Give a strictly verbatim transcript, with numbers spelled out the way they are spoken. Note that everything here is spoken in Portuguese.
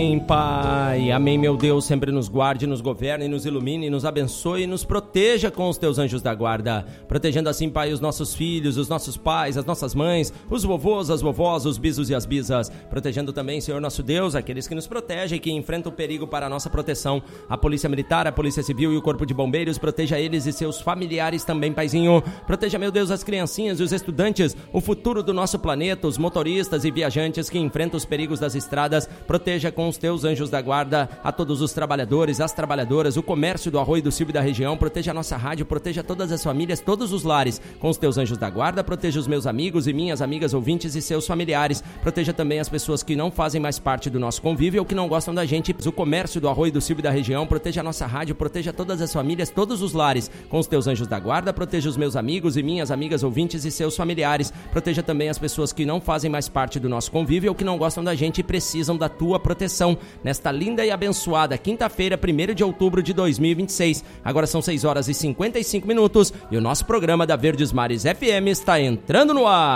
Pai, amém, meu Deus, sempre nos guarde, nos governe, nos ilumine, nos abençoe e nos proteja com os teus anjos da guarda, protegendo assim, Pai, os nossos filhos, os nossos pais, as nossas mães, os vovôs, as vovós, os bisos e as bisas, protegendo também, Senhor nosso Deus, aqueles que nos protegem e que enfrentam o perigo para a nossa proteção, a Polícia Militar, a Polícia Civil e o Corpo de Bombeiros, proteja eles e seus familiares também, Paizinho, proteja, meu Deus, as criancinhas e os estudantes, o futuro do nosso planeta, os motoristas e viajantes que enfrentam os perigos das estradas, proteja com os teus anjos da guarda a todos os trabalhadores, as trabalhadoras, o comércio do Arroio do Silva e da região, proteja a nossa rádio, proteja todas as famílias, todos os lares, com os teus anjos da guarda, proteja os meus amigos e minhas amigas ouvintes e seus familiares, proteja também as pessoas que não fazem mais parte do nosso convívio ou que não gostam da gente, o comércio do Arroio do Silva e da região, proteja a nossa rádio, proteja todas as famílias, todos os lares, com os teus anjos da guarda, proteja os meus amigos e minhas amigas ouvintes e seus familiares, proteja também as pessoas que não fazem mais parte do nosso convívio ou que não gostam da gente e precisam da tua proteção, nesta linda e abençoada quinta-feira, primeiro de outubro de dois mil e vinte e seis. Agora são seis horas e cinquenta e cinco minutos e o nosso programa da Verdes Mares F M está entrando no ar.